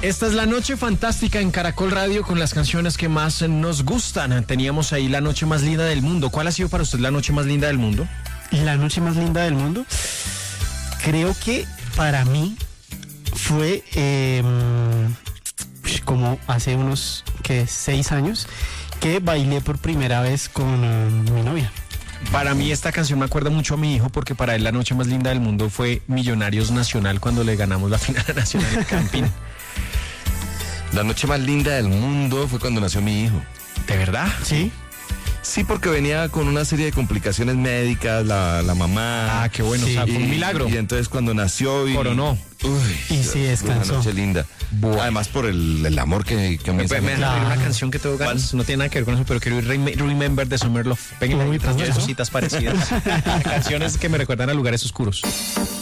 Esta es la noche fantástica en Caracol Radio con las canciones que más nos gustan. Teníamos ahí la noche más linda del mundo. ¿Cuál ha sido para usted la noche más linda del mundo? La noche más linda del mundo, creo que para mí fue como hace unos 6 años que bailé por primera vez con mi novia. Para mí esta canción me acuerda mucho a mi hijo porque para él la noche más linda del mundo fue Millonarios Nacional cuando le ganamos la final nacional en Campín. La noche más linda del mundo fue cuando nació mi hijo. ¿De verdad? Sí. Sí, porque venía con una serie de complicaciones médicas, la mamá. Ah, qué bueno, Sí. o sea, fue un milagro. Y entonces cuando nació y... Coronó. Uy, Y sí, descansó. una noche linda. Además por el amor que comienza. Me dejan oír una canción que tengo ganas, no tiene nada que ver con eso, pero quiero ir Remember de Summer Love. Péguenle Uy, otras ¿cómo es eso? cositas parecidas. Canciones que me recuerdan a lugares oscuros.